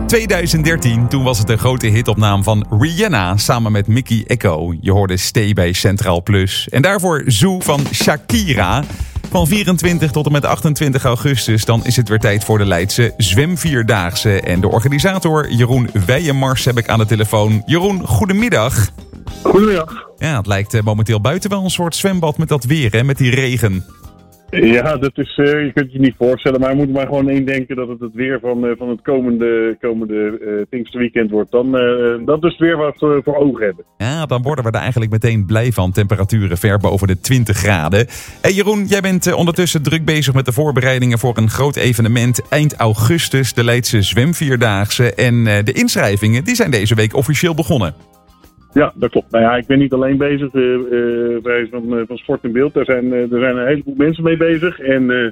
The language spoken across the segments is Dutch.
2013, toen was het een grote hitopname van Rihanna samen met Mickey Echo. Je hoorde Stay bij Centraal Plus. En daarvoor Zoo van Shakira. Van 24 tot en met 28 augustus, dan is het weer tijd voor de Leidse Zwemvierdaagse. En de organisator Jeroen Weijemars heb ik aan de telefoon. Jeroen, goedemiddag. Goedemiddag. Ja, het lijkt momenteel buiten wel een soort zwembad met dat weer, hè, met die regen. Ja, dat is, je kunt je niet voorstellen, maar je moet maar gewoon één denken dat het weer van het komende Pinksterweekend wordt. Dat is het weer wat we voor ogen hebben. Ja, dan worden we er eigenlijk meteen blij van. Temperaturen ver boven de 20 graden. Hey Jeroen, jij bent ondertussen druk bezig met de voorbereidingen voor een groot evenement eind augustus, de Leidse Zwemvierdaagse. En de inschrijvingen die zijn deze week officieel begonnen. Ja, dat klopt. Nou ja, ik ben niet alleen bezig van Sport en Beeld. Er zijn een heleboel mensen mee bezig. En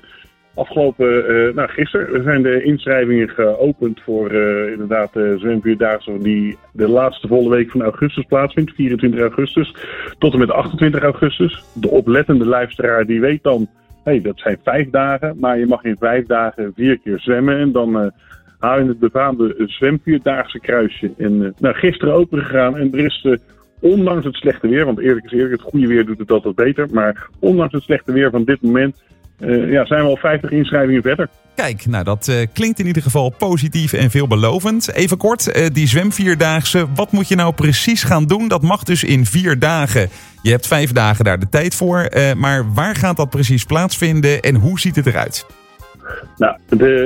gisteren zijn de inschrijvingen geopend voor inderdaad de Zwemvierdaagse die de laatste volle week van augustus plaatsvindt. 24 augustus tot en met 28 augustus. De oplettende luisteraar die weet dan, dat zijn 5 dagen. Maar je mag in 5 dagen 4 keer zwemmen. En dan haal je het befaamde Zwemvierdaagse kruisje. En gisteren open gegaan en er is ondanks het slechte weer, want eerlijk is eerlijk, het goede weer doet het altijd beter. Maar ondanks het slechte weer van dit moment zijn we al 50 inschrijvingen verder. Kijk, nou dat klinkt in ieder geval positief en veelbelovend. Even kort, die Zwemvierdaagse, wat moet je nou precies gaan doen? Dat mag dus in 4 dagen. Je hebt 5 dagen daar de tijd voor. Maar waar gaat dat precies plaatsvinden en hoe ziet het eruit? Nou,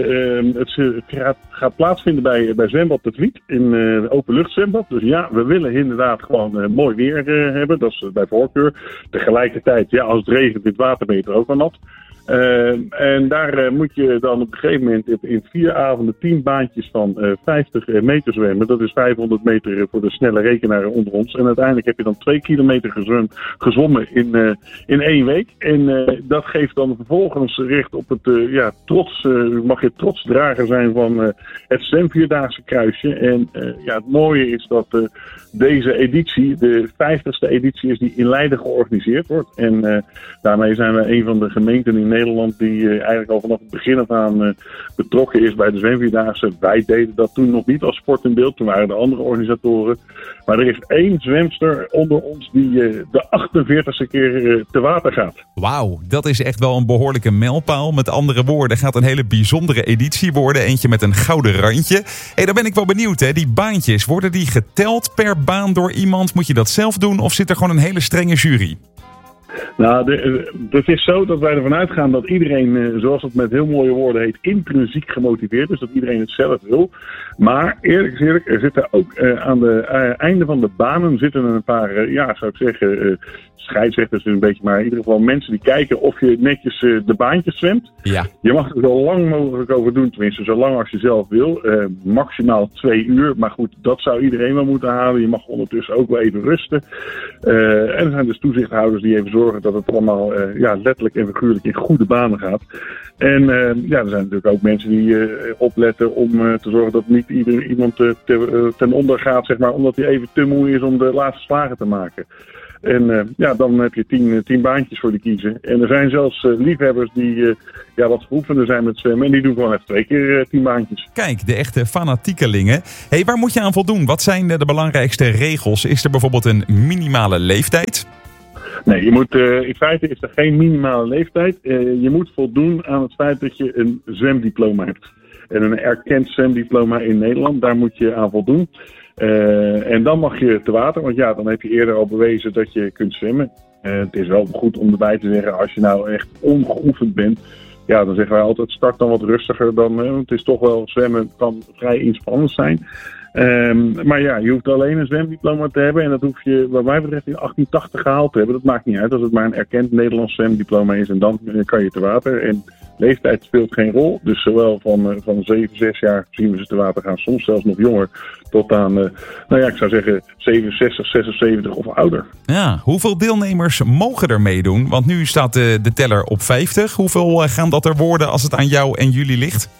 het gaat plaatsvinden bij Zwembad de Vliet, in openluchtzwembad. Dus ja, we willen inderdaad gewoon mooi weer hebben, dat is bij voorkeur. Tegelijkertijd, als het regent in het watermeter ook wel nat. En daar moet je dan op een gegeven moment in 4 avonden 10 baantjes van 50 meter zwemmen. Dat is 500 meter voor de snelle rekenaren onder ons. En uiteindelijk heb je dan 2 kilometer gezwommen in 1 week. En dat geeft dan vervolgens recht op het mag je trotsdrager zijn van het Zwemvierdaagse kruisje. En het mooie is dat deze editie, de 50ste editie is die in Leiden georganiseerd wordt. En daarmee zijn we een van de gemeenten in Nederland die eigenlijk al vanaf het begin af aan betrokken is bij de Zwemvierdaagse. Wij deden dat toen nog niet als Sport en Beeld, toen waren de andere organisatoren. Maar er is 1 zwemster onder ons die de 48ste keer te water gaat. Wauw, dat is echt wel een behoorlijke mijlpaal. Met andere woorden, gaat een hele bijzondere editie worden. Eentje met een gouden randje. Dan ben ik wel benieuwd, hè? Die baantjes, worden die geteld per baan door iemand? Moet je dat zelf doen of zit er gewoon een hele strenge jury? Nou, het is zo dat wij ervan uitgaan dat iedereen, zoals het met heel mooie woorden heet, intrinsiek gemotiveerd is. Dat iedereen het zelf wil. Maar eerlijk is eerlijk, er zitten ook aan de einde van de banen zitten er een paar, zou ik zeggen, scheidsrechters een beetje, maar in ieder geval mensen die kijken of je netjes de baantjes zwemt. Ja. Je mag er zo lang mogelijk over doen, tenminste zo lang als je zelf wil. Maximaal 2 uur, maar goed, dat zou iedereen wel moeten halen. Je mag ondertussen ook wel even rusten. En er zijn dus toezichthouders die even zorgen dat het allemaal letterlijk en figuurlijk in goede banen gaat. En er zijn natuurlijk ook mensen die opletten om te zorgen dat niet iemand ten onder gaat, zeg maar, omdat hij even te moe is om de laatste slagen te maken. En dan heb je 10 baantjes voor te kiezen. En er zijn zelfs liefhebbers die wat geoefender zijn met zwemmen. En die doen gewoon even 2 keer 10 baantjes. Kijk, de echte fanatiekelingen. Waar moet je aan voldoen? Wat zijn de belangrijkste regels? Is er bijvoorbeeld een minimale leeftijd? Nee, je moet, in feite is er geen minimale leeftijd. Je moet voldoen aan het feit dat je een zwemdiploma hebt. En een erkend zwemdiploma in Nederland, daar moet je aan voldoen. En dan mag je te water, want dan heb je eerder al bewezen dat je kunt zwemmen. Het is wel goed om erbij te zeggen, als je nou echt ongeoefend bent, dan zeggen wij altijd start dan wat rustiger dan, het is toch wel, zwemmen kan vrij inspannend zijn. Maar je hoeft alleen een zwemdiploma te hebben en dat hoef je wat mij betreft in 1880 gehaald te hebben. Dat maakt niet uit als het maar een erkend Nederlands zwemdiploma is en dan kan je te water. En leeftijd speelt geen rol, dus zowel van 7, 6 jaar zien we ze te water gaan, soms zelfs nog jonger, tot aan, ik zou zeggen 67, 76 of ouder. Ja, hoeveel deelnemers mogen er meedoen? Want nu staat de teller op 50. Hoeveel gaan dat er worden als het aan jou en jullie ligt?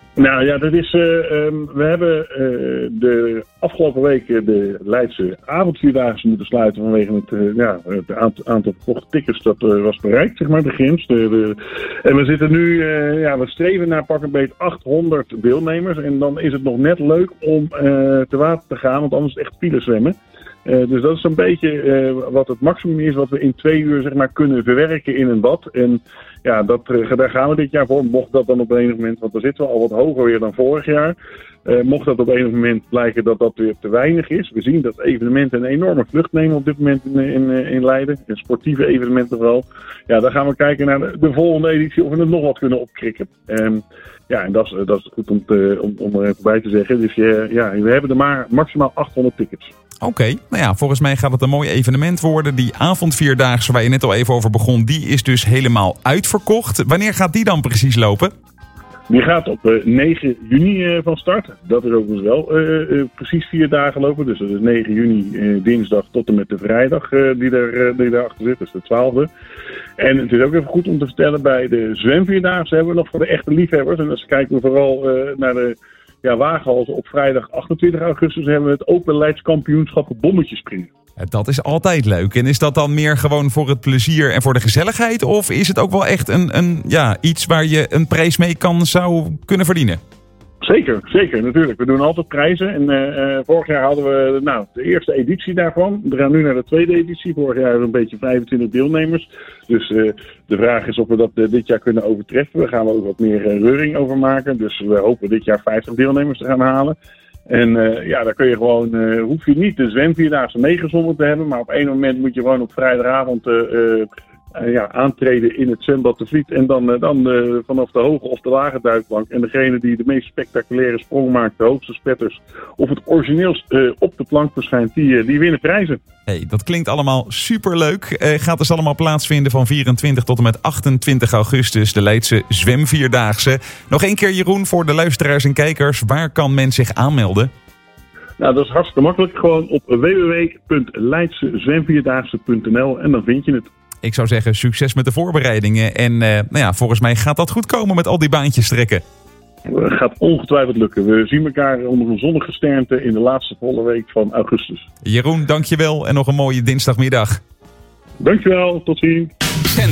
Nou ja, dat is. We hebben de afgelopen week de Leidse avondvierdaagse moeten sluiten vanwege het aantal verkochte tickets dat was bereikt, zeg maar, de grens. En we zitten nu, we streven naar pak een beetje 800 deelnemers. En dan is het nog net leuk om te water te gaan, want anders is het echt file zwemmen. Dus dat is een beetje wat het maximum is wat we in 2 uur, zeg maar, kunnen verwerken in een bad. En ja, daar gaan we dit jaar voor. Mocht dat dan op enig moment, want dan zitten we al wat hoger weer dan vorig jaar. Mocht dat op enig moment blijken dat dat weer te weinig is. We zien dat evenementen een enorme vlucht nemen op dit moment in Leiden. En sportieve evenementen vooral. Ja, dan gaan we kijken naar de volgende editie of we het nog wat kunnen opkrikken. En dat is goed om er even bij te zeggen. Dus we hebben er maar maximaal 800 tickets. Oké, nou ja, volgens mij gaat het een mooi evenement worden. Die avondvierdaagse waar je net al even over begon, die is dus helemaal uitverkocht. Wanneer gaat die dan precies lopen? Die gaat op 9 juni van start. Dat is ook dus wel precies 4 dagen lopen. Dus dat is 9 juni dinsdag tot en met de vrijdag die daarachter zit. Dus de 12e. En het is ook even goed om te vertellen, bij de zwemvierdaagse hebben we nog voor de echte liefhebbers. En dan kijken we vooral naar de wagenhalzen op vrijdag 28 augustus hebben we het Open Leids Kampioenschap bommetjes springen. Dat is altijd leuk. En is dat dan meer gewoon voor het plezier en voor de gezelligheid? Of is het ook wel echt iets waar je een prijs mee zou kunnen verdienen? Zeker, natuurlijk. We doen altijd prijzen. En vorig jaar hadden we de eerste editie daarvan. We gaan nu naar de tweede editie. Vorig jaar hebben we een beetje 25 deelnemers. Dus de vraag is of we dat dit jaar kunnen overtreffen. Daar gaan we ook wat meer reuring over maken. Dus we hopen dit jaar 50 deelnemers te gaan halen. En daar kun je gewoon, hoef je niet de zwemvierdaagse meegezongen te hebben. Maar op één moment moet je gewoon op vrijdagavond aantreden in het zwembad de Vliet. En dan vanaf de hoge of de lage duikplank. En degene die de meest spectaculaire sprong maakt, de hoogste spetters, of het origineelst op de plank verschijnt, die winnen prijzen. Hey, dat klinkt allemaal superleuk. Gaat dus allemaal plaatsvinden van 24 tot en met 28 augustus, de Leidse zwemvierdaagse. Nog één keer, Jeroen, voor de luisteraars en kijkers. Waar kan men zich aanmelden? Nou, dat is hartstikke makkelijk. Gewoon op www.leidsezwemvierdaagse.nl en dan vind je het. Ik zou zeggen, succes met de voorbereidingen. En volgens mij gaat dat goed komen met al die baantjes trekken. Het gaat ongetwijfeld lukken. We zien elkaar onder een zonnige gesternte in de laatste volle week van augustus. Jeroen, dankjewel en nog een mooie dinsdagmiddag. Dankjewel, tot ziens.